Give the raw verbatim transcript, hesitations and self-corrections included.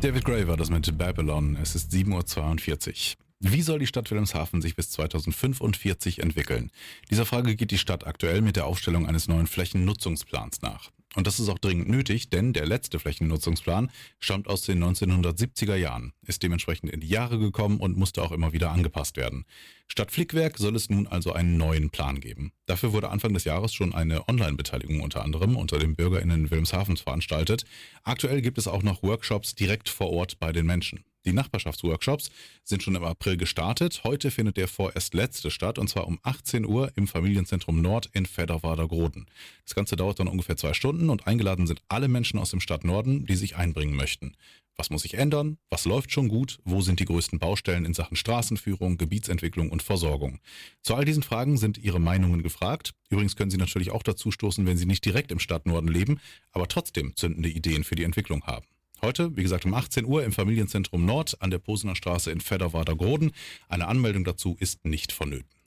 David Gray war das mit Babylon. Es ist sieben Uhr zweiundvierzig. Wie soll die Stadt Wilhelmshaven sich bis zweitausendfünfundvierzig entwickeln? Dieser Frage geht die Stadt aktuell mit der Aufstellung eines neuen Flächennutzungsplans nach. Und das ist auch dringend nötig, denn der letzte Flächennutzungsplan stammt aus den neunzehnhundertsiebziger Jahren, ist dementsprechend in die Jahre gekommen und musste auch immer wieder angepasst werden. Statt Flickwerk soll es nun also einen neuen Plan geben. Dafür wurde Anfang des Jahres schon eine Online-Beteiligung unter anderem unter den BürgerInnen Wilhelmshavens veranstaltet. Aktuell gibt es auch noch Workshops direkt vor Ort bei den Menschen. Die Nachbarschaftsworkshops sind schon im April gestartet. Heute findet der vorerst letzte statt, und zwar um achtzehn Uhr im Familienzentrum Nord in Fedderwarder-Groden. Das Ganze dauert dann ungefähr zwei Stunden und eingeladen sind alle Menschen aus dem Stadtnorden, die sich einbringen möchten. Was muss sich ändern? Was läuft schon gut? Wo sind die größten Baustellen in Sachen Straßenführung, Gebietsentwicklung und Versorgung? Zu all diesen Fragen sind Ihre Meinungen gefragt. Übrigens können Sie natürlich auch dazu stoßen, wenn Sie nicht direkt im Stadtnorden leben, aber trotzdem zündende Ideen für die Entwicklung haben. Heute, wie gesagt, um achtzehn Uhr im Familienzentrum Nord an der Posener Straße in Fedderwarder-Groden. Eine Anmeldung dazu ist nicht vonnöten.